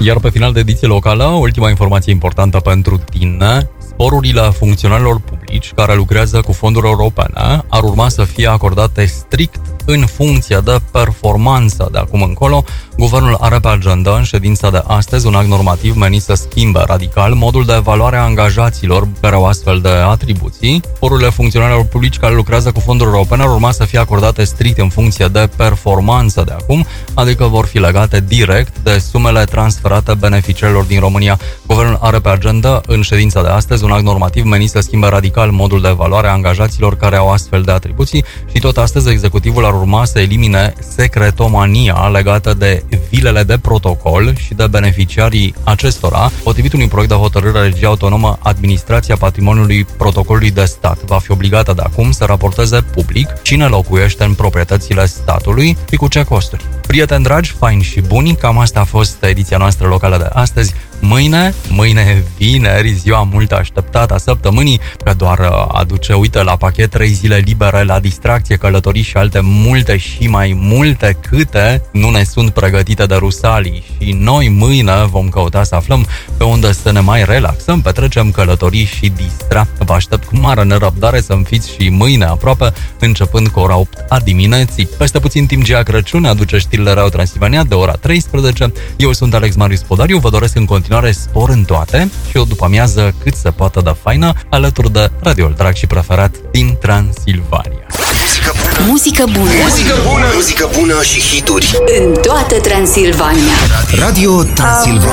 Iar pe final de ediție locală, ultima informație importantă pentru tine: sporurile funcționarilor publici care lucrează cu fonduri europene ar urma să fie acordate strict în funcție de performanță. De acum încolo, guvernul are pe agenda în ședința de astăzi un act normativ menit să schimbe radical modul de evaluare a angajaților care au astfel de atribuții. Sporurile funcționarilor publici care lucrează cu fonduri europene ar urma să fie acordate strict în funcție de performanță de acum, adică vor fi legate direct de sumele transferate beneficiarilor din România. Guvernul are pe agenda în ședința de astăzi un act normativ menit să schimbe radical modul de evaluare a angajaților care au astfel de atribuții și tot astăzi executivul ar urma să elimine secretomania legată de vilele de protocol și de beneficiarii acestora. Potrivit unui proiect de hotărâre a Regiei Autonomă, Administrația Patrimoniului Protocolului de Stat va fi obligată de acum să raporteze public cine locuiește în proprietățile statului și cu ce costuri. Prieteni dragi, faini și buni, cam asta a fost ediția noastră locală de astăzi. Mâine vineri, ziua mult așteptată a săptămânii, că doar aduce, uite, la pachet 3 zile libere, la distracție, călătorii și alte multe și mai multe câte nu ne sunt pregătite de rusalii. Și noi mâine vom căuta să aflăm pe unde să ne mai relaxăm, petrecem, călătorii și distra. Vă aștept cu mare nerăbdare să-mi fiți și mâine aproape, începând cu ora 8 a dimineții. Peste puțin timp Gia Crăciun aduce știrile Radio Transilvania de ora 13. Eu sunt Alex Marius Podariu, vă doresc în continuare spor în toate și o după-amiază cât se poate de faină, alături de radioul drag și preferat din Transilvania. Muzică bună. Muzică bună. Muzică bună și hituri În toată Transilvania. Radio Transilvania.